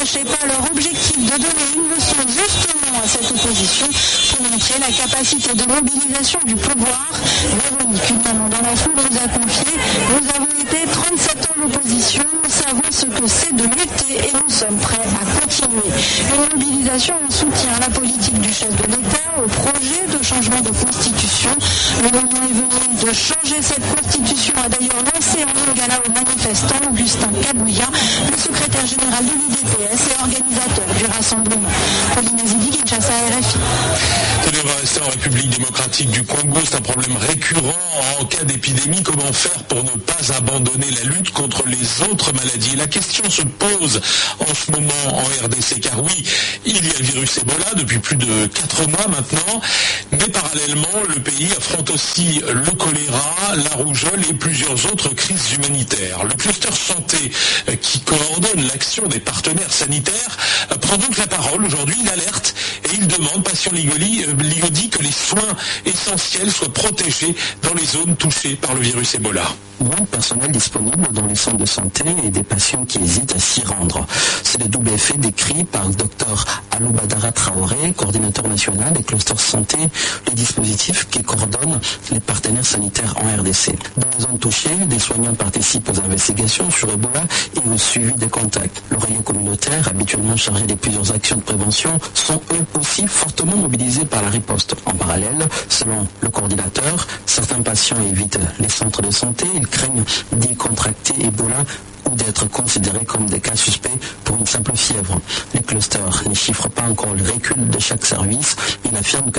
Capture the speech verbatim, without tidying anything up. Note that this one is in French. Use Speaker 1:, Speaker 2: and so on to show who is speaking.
Speaker 1: cachaient pas leur objectif de donner une leçon justement à cette opposition pour montrer la capacité de mobilisation du pouvoir. Véronique Union dans la foule nous a confié: nous avons été trente-sept ans l'opposition, nous savons ce que c'est de lutter et nous sommes prêts à continuer. Une mobilisation en soutien à la politique du chef de l'État, au projet de changement de constitution. Le moment est venu de changer cette constitution, a d'ailleurs lancé en gala aux manifestants Augustin Kabouya, le secrétaire général de l'U D P S et organisateur du rassemblement. Pauline Azidi, Kinshasa, R F I.
Speaker 2: Tenez, on va rester en République démocratique du Congo. C'est un problème récurrent en cas d'épidémie. Comment faire pour ne pas abandonner la lutte contre les autres maladies? Et la question se pose en ce moment en R D C, car oui, il y a le virus Ebola depuis plus de quatre mois maintenant, mais parallèlement, le pays affronte aussi le choléra, la rougeole et plusieurs autres crises humanitaires. Le cluster santé, qui coordonne l'action des partenaires sanitaires, prend donc la parole aujourd'hui. Il alerte et il demande, patient Ligodi, Ligodi, que les soins essentiels soient protégés dans les zones touchées par le virus Ebola.
Speaker 3: Moins de personnel disponible dans les centres de santé et des patients qui hésitent à s'y rendre. C'est le double effet décrit par le docteur Aloubadara Traoré, coordinateur national des clusters santé, le dispositif qui coordonne les partenaires sanitaires en R D C. Dans les zones touchées, des soignants participent aux investigations sur Ebola et au suivi des contacts. Le relais communautaire, habituellement chargé de plusieurs actions de prévention, sont eux aussi fortement mobilisés par la riposte. En parallèle, selon le coordinateur, certains patients évitent les centres de santé. Ils craignent d'y contracter Ebola ou d'être considérés comme des cas suspects pour une simple fièvre. Les clusters ne chiffrent pas encore le recul de chaque service. Ils affirment que